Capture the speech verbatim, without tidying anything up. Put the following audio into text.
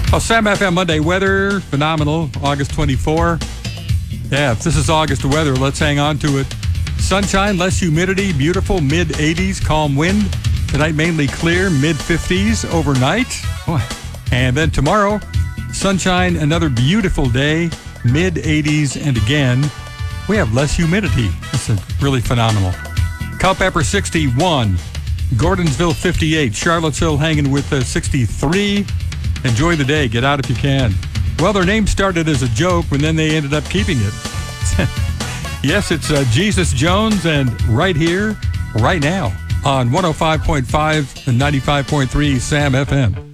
Oh, Sam F M Monday weather, phenomenal, August twenty-fourth. Yeah, if this is August weather, let's hang on to it. Sunshine, less humidity, beautiful, mid eighties, calm wind. Tonight, mainly clear, mid fifties overnight. Boy. And then tomorrow, sunshine, another beautiful day, mid eighties, and again, we have less humidity. It's really phenomenal. Culpeper sixty-one, Gordonsville fifty-eight, Charlottesville hanging with uh, sixty-three. Enjoy the day. Get out if you can. Well, their name started as a joke, and then they ended up keeping it. Yes, it's uh, Jesus Jones, and right here, right now, on one oh five point five and ninety-five point three Sam F M.